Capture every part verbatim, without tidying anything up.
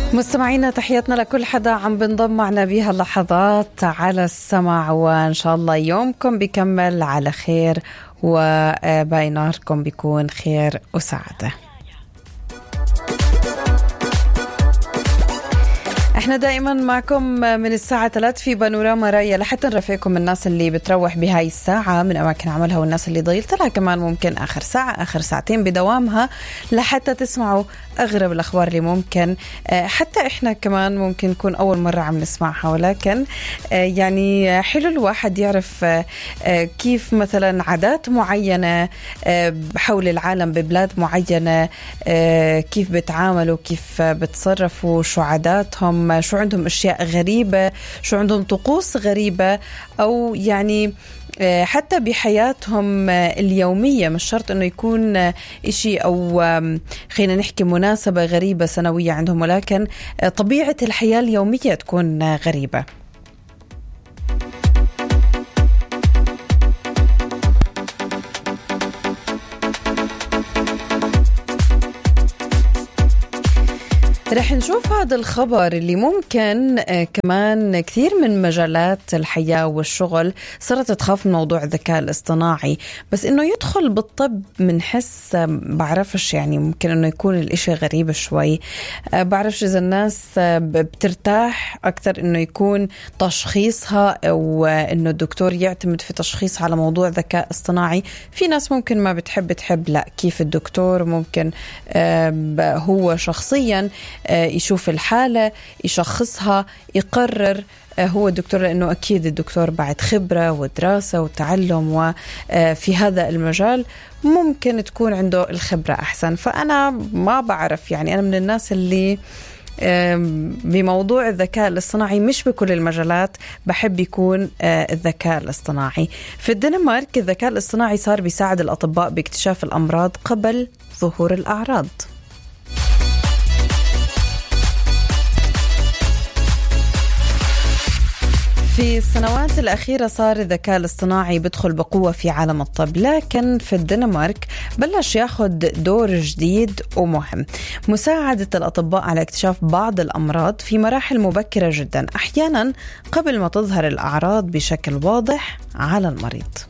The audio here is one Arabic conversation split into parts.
مستمعينا تحياتنا لكل حدا عم بنضم معنا بها اللحظات على السمع، وإن شاء الله يومكم بيكمل على خير وباقي نهاركم بيكون خير وسعادة. احنا دائما معكم من الساعة ثلاث في بانوراما راية لحتى نرافقكم الناس اللي بتروح بهاي الساعة من أماكن عملها، والناس اللي ضيلت لها كمان ممكن آخر ساعة آخر ساعتين بدوامها لحتى تسمعوا أغرب الأخبار اللي ممكن حتى إحنا كمان ممكن نكون أول مرة عم نسمعها، ولكن يعني حلو الواحد يعرف كيف مثلا عادات معينة حول العالم ببلاد معينة كيف بتعاملوا، كيف بتصرفوا، شو عاداتهم، شو عندهم أشياء غريبة، شو عندهم طقوس غريبة، أو يعني حتى بحياتهم اليومية. مش شرط أنه يكون إشي أو خلينا نحكي مناسبة غريبة سنوية عندهم، ولكن طبيعة الحياة اليومية تكون غريبة. رح نشوف هذا الخبر اللي ممكن كمان كثير من مجالات الحياة والشغل صارت تخاف من موضوع الذكاء الاصطناعي، بس إنه يدخل بالطب منحس بعرفش، يعني ممكن إنه يكون الإشي غريب شوي. بعرفش إذا الناس بترتاح أكثر إنه يكون تشخيصها أو إنه الدكتور يعتمد في تشخيص على موضوع ذكاء اصطناعي. في ناس ممكن ما بتحب تحب لا، كيف الدكتور ممكن هو شخصيا يشوف الحالة يشخصها يقرر هو الدكتور، لأنه أكيد الدكتور بعد خبرة ودراسة وتعلم وفي هذا المجال ممكن تكون عنده الخبرة أحسن. فأنا ما بعرف، يعني أنا من الناس اللي بموضوع الذكاء الاصطناعي مش بكل المجالات بحب يكون الذكاء الاصطناعي. في الدنمارك الذكاء الاصطناعي صار بيساعد الأطباء باكتشاف الأمراض قبل ظهور الأعراض. في السنوات الأخيرة صار الذكاء الاصطناعي بدخل بقوة في عالم الطب، لكن في الدنمارك بلش ياخد دور جديد ومهم، مساعدة الأطباء على اكتشاف بعض الأمراض في مراحل مبكرة جدا، أحيانا قبل ما تظهر الأعراض بشكل واضح على المريض.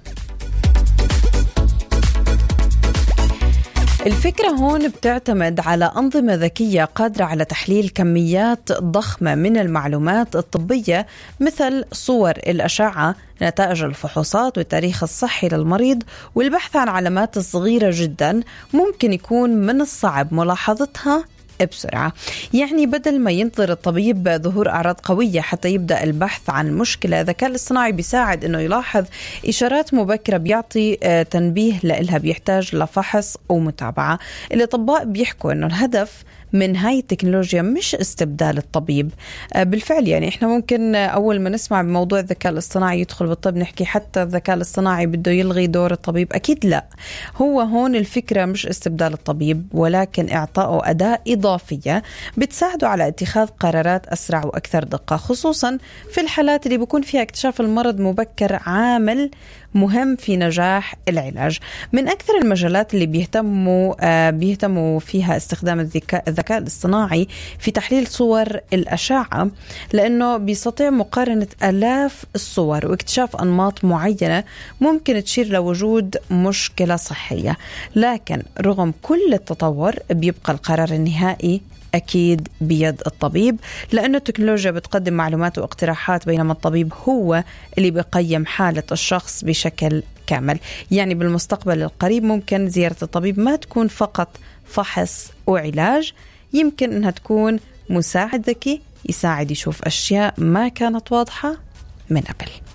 الفكرة هون بتعتمد على أنظمة ذكية قادرة على تحليل كميات ضخمة من المعلومات الطبية مثل صور الأشعة، نتائج الفحوصات والتاريخ الصحي للمريض، والبحث عن علامات صغيرة جدا ممكن يكون من الصعب ملاحظتها بسرعة. يعني بدل ما ينتظر الطبيب ظهور أعراض قوية حتى يبدأ البحث عن المشكلة، الذكاء الاصطناعي بيساعد إنه يلاحظ إشارات مبكرة، بيعطي تنبيه لإلها، بيحتاج لفحص ومتابعة. الأطباء بيحكوا إنه الهدف من هاي التكنولوجيا مش استبدال الطبيب. بالفعل يعني إحنا ممكن أول ما نسمع بموضوع الذكاء الاصطناعي يدخل بالطب نحكي حتى الذكاء الاصطناعي بده يلغي دور الطبيب. أكيد لا، هو هون الفكرة مش استبدال الطبيب، ولكن إعطائه أداة إضافية بتساعده على اتخاذ قرارات أسرع وأكثر دقة، خصوصا في الحالات اللي بيكون فيها اكتشاف المرض مبكر عامل مهم في نجاح العلاج. من أكثر المجالات اللي بيهتموا آه بيهتموا فيها استخدام الذكاء الذكاء الاصطناعي في تحليل صور الأشعة، لأنه بيستطيع مقارنة آلاف الصور واكتشاف أنماط معينة ممكن تشير لوجود مشكلة صحية. لكن رغم كل التطور بيبقى القرار النهائي أكيد بيد الطبيب، لأن التكنولوجيا بتقدم معلومات واقتراحات بينما الطبيب هو اللي بيقيم حالة الشخص بشكل كامل. يعني بالمستقبل القريب ممكن زيارة الطبيب ما تكون فقط فحص وعلاج، يمكن أنها تكون مساعد ذكي يساعد يشوف أشياء ما كانت واضحة من قبل.